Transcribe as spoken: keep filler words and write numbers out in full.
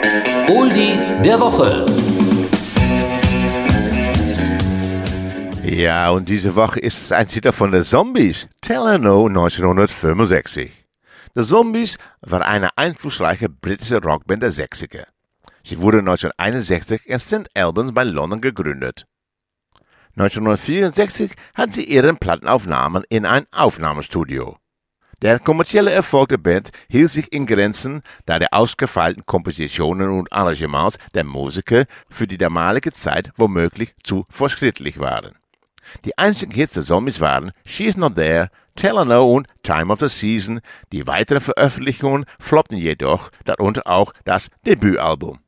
Oldie der Woche. Ja, und diese Woche ist es ein Titel von den Zombies, Tell Her No neunzehnhundertfünfundsechzig. Die Zombies war eine einflussreiche britische Rockband der sechziger. Sie wurde neunzehnhunderteinundsechzig in Saint Albans bei London gegründet. neunzehnhundertvierundsechzig hat sie ihren Plattenaufnahmen in ein Aufnahmestudio. Der kommerzielle Erfolg der Band hielt sich in Grenzen, da die ausgefeilten Kompositionen und Arrangements der Musiker für die damalige Zeit womöglich zu fortschrittlich waren. Die einzigen Hits der Zombies waren She's Not There, Tell Her No und Time of the Season. Die weiteren Veröffentlichungen floppten jedoch, darunter auch das Debütalbum.